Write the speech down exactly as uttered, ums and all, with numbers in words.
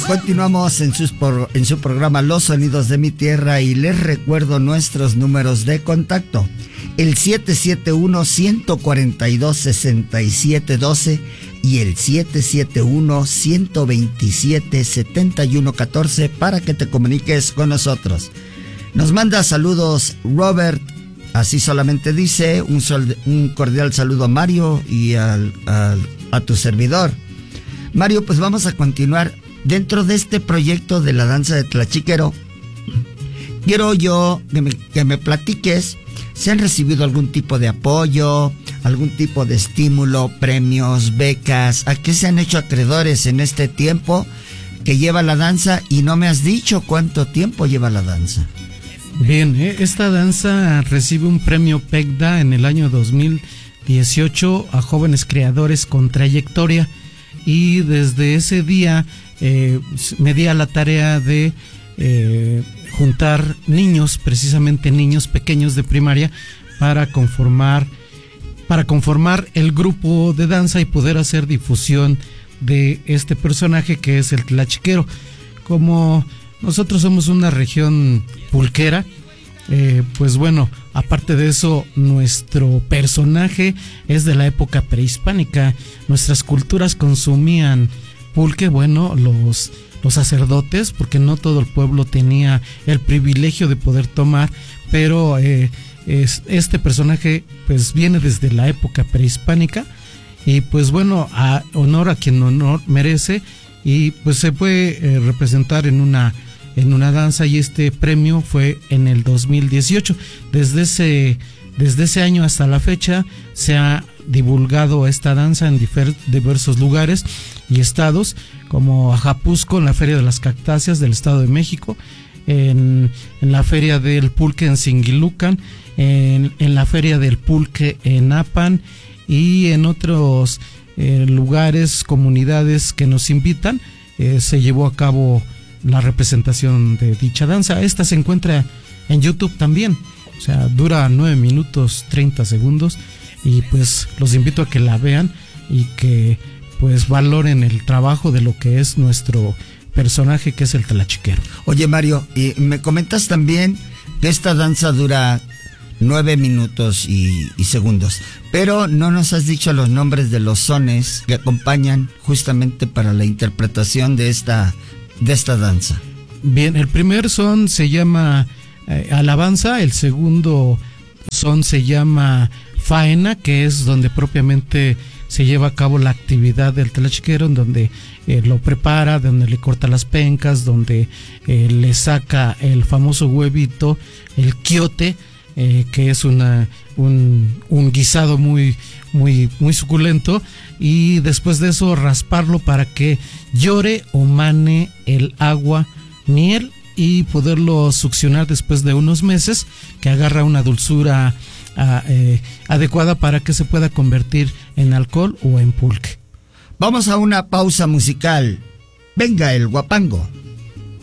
Continuamos en, sus por, en su programa Los Sonidos de mi Tierra y les recuerdo nuestros números de contacto. El siete siete uno, uno cuatro dos, seis siete uno dos y el siete siete uno, uno dos siete, siete uno uno cuatro para que te comuniques con nosotros. Nos manda saludos Robert, así solamente dice, un, sol, un cordial saludo a Mario y al, al, a tu servidor. Mario, pues vamos a continuar dentro de este proyecto de la danza de Tlachiquero. Quiero yo que me, que me platiques si han recibido algún tipo de apoyo, algún tipo de estímulo, premios, becas, a qué se han hecho acreedores en este tiempo que lleva la danza, y no me has dicho cuánto tiempo lleva la danza. Bien, eh, esta danza recibe un premio P E C D A en el año dos mil dieciocho a jóvenes creadores con trayectoria, y desde ese día eh, me di a la tarea de eh, juntar niños, precisamente niños pequeños de primaria, para conformar para conformar el grupo de danza y poder hacer difusión de este personaje que es el Tlachiquero. Como nosotros somos una región pulquera, eh, pues bueno, aparte de eso, nuestro personaje es de la época prehispánica. Nuestras culturas consumían pulque, bueno, los, los sacerdotes, porque no todo el pueblo tenía el privilegio de poder tomar, pero eh, es, este personaje pues viene desde la época prehispánica, y pues bueno, a honor a quien honor merece, y pues se puede eh, representar en una en una danza, y este premio fue en el dos mil dieciocho. Desde ese desde ese año hasta la fecha se ha divulgado esta danza en difer, diversos lugares y estados, como Ajapusco, en la Feria de las Cactáceas del Estado de México, en, en la Feria del Pulque en Singilucan, en, en la Feria del Pulque en Apan, y en otros eh, lugares, comunidades que nos invitan, eh, se llevó a cabo la representación de dicha danza. Esta se encuentra en YouTube también, o sea, dura nueve minutos treinta segundos, y pues los invito a que la vean y que pues valoren el trabajo de lo que es nuestro personaje, que es el Tlachiquero. Oye, Mario, y me comentas también que esta danza dura nueve minutos y, y segundos, pero no nos has dicho los nombres de los sones que acompañan justamente para la interpretación de esta de esta danza. Bien, el primer son se llama eh, alabanza, el segundo son se llama faena, que es donde propiamente se lleva a cabo la actividad del Tlachiquero, en donde eh, lo prepara, donde le corta las pencas, donde eh, le saca el famoso huevito, el quiote, eh, que es una un, un guisado muy muy muy suculento, y después de eso rasparlo para que llore o mane el agua, miel, y poderlo succionar después de unos meses, que agarra una dulzura a, eh, adecuada para que se pueda convertir en alcohol o en pulque. Vamos a una pausa musical. Venga el guapango.